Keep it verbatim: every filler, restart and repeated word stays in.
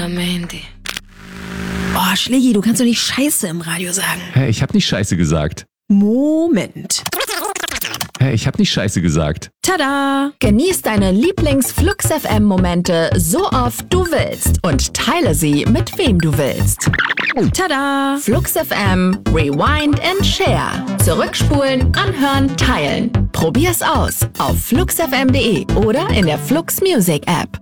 Oh, Schlägi, du kannst doch nicht Scheiße im Radio sagen. Hä, ich hab nicht Scheiße gesagt. Moment. Hä, ich hab nicht Scheiße gesagt. Tada! Genieß deine Lieblings-Flux-F M-Momente so oft du willst und teile sie mit wem du willst. Tada! Flux-F M, Rewind and Share. Zurückspulen, anhören, teilen. Probier's aus auf flux f m punkt de oder in der Flux Music App.